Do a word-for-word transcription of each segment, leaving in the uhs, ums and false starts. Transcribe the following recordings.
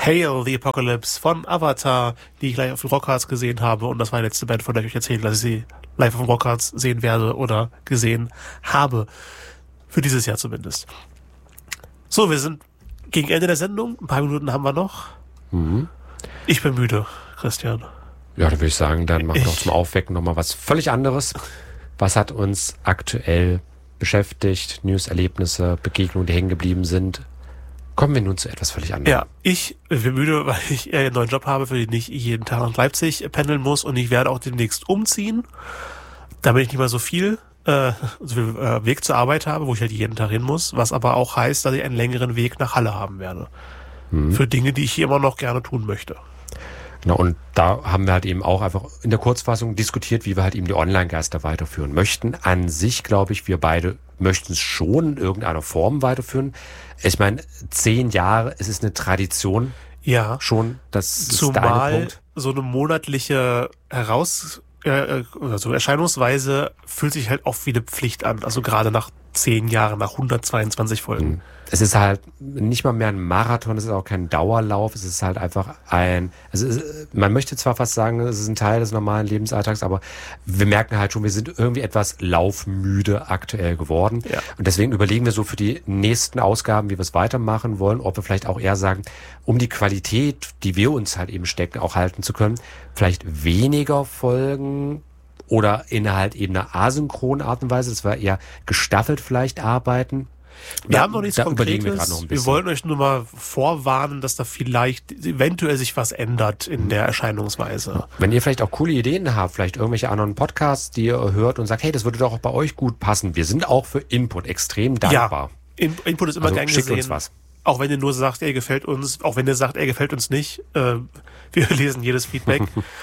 Hail the Apocalypse von Avatar, die ich gleich auf dem Rockharz gesehen habe. Und das war die letzte Band, von der ich euch erzählen, dass ich sie live auf dem Rockharz sehen werde oder gesehen habe. Für dieses Jahr zumindest. So, wir sind gegen Ende der Sendung. Ein paar Minuten haben wir noch. Mhm. Ich bin müde, Christian. Ja, dann würde ich sagen, dann machen wir Ich- doch zum Aufwecken nochmal was völlig anderes. Was hat uns aktuell beschäftigt? News, Erlebnisse, Begegnungen, die hängen geblieben sind. Kommen wir nun zu etwas völlig anderem. Ja, ich bin müde, weil ich einen neuen Job habe, für den ich jeden Tag nach Leipzig pendeln muss, und ich werde auch demnächst umziehen, damit ich nicht mehr so viel, äh, so viel äh, Weg zur Arbeit habe, wo ich halt jeden Tag hin muss, was aber auch heißt, dass ich einen längeren Weg nach Halle haben werde. Mhm. Für Dinge, die ich hier immer noch gerne tun möchte. Genau, und da haben wir halt eben auch einfach in der Kurzfassung diskutiert, wie wir halt eben die Online-Geister weiterführen möchten. An sich, glaube ich, wir beide möchten es schon in irgendeiner Form weiterführen. Ich meine, zehn Jahre, es ist eine Tradition Ja, schon, das ist der eine zumal Punkt. so eine monatliche Heraus, äh, also Erscheinungsweise fühlt sich halt auch wie eine Pflicht an. Also gerade nach zehn Jahren, nach hundertzweiundzwanzig Folgen. Es ist halt nicht mal mehr ein Marathon, es ist auch kein Dauerlauf, es ist halt einfach ein, also es ist, man möchte zwar fast sagen, es ist ein Teil des normalen Lebensalltags, aber wir merken halt schon, wir sind irgendwie etwas laufmüde aktuell geworden. Ja. Und deswegen überlegen wir so für die nächsten Ausgaben, wie wir es weitermachen wollen, ob wir vielleicht auch eher sagen, um die Qualität, die wir uns halt eben stecken, auch halten zu können, vielleicht weniger Folgen oder in halt eben einer asynchronen Art und Weise, dass wir eher gestaffelt vielleicht arbeiten. Wir Da- haben noch nichts da überlegen wir Konkretes. gerade noch ein Wir bisschen. wollen euch nur mal vorwarnen, dass da vielleicht eventuell sich was ändert in der Erscheinungsweise. Wenn ihr vielleicht auch coole Ideen habt, vielleicht irgendwelche anderen Podcasts, die ihr hört und sagt, hey, das würde doch auch bei euch gut passen. Wir sind auch für Input extrem dankbar. Ja, In- Input ist immer Also gern schickt gesehen. uns was. Auch wenn ihr nur sagt, er gefällt uns, auch wenn ihr sagt, er gefällt uns nicht. Äh, wir lesen jedes Feedback.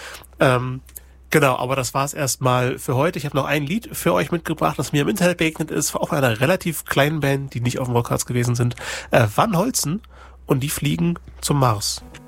ähm, genau, aber das war's erstmal für heute. Ich habe noch ein Lied für euch mitgebracht, das mir im Internet begegnet ist, auch von einer relativ kleinen Band, die nicht auf dem Rockharz gewesen sind. Äh, Van Holzen, und die fliegen zum Mars.